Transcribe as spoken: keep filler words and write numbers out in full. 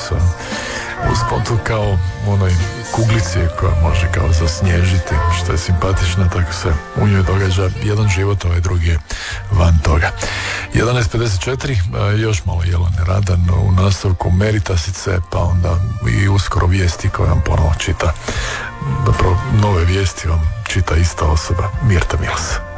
ono, u spotu kao onoj kuglici koja može kao zasnježiti, što je simpatično, tako se u njoj događa jedan život, ovaj drugi je van toga. jedanaest pedeset četiri, još malo Jelene Radan u nastavku Meritasice, pa onda i uskoro vijesti koje vam ponovo čita, zapravo nove vijesti vam čita ista osoba, Mirta Mills.